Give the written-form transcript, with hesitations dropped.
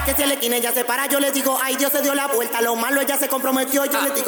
que si el esquina ella se para, yo le digo, ay, Dios se dio la vuelta. Lo malo ella se comprometió, yo le digo.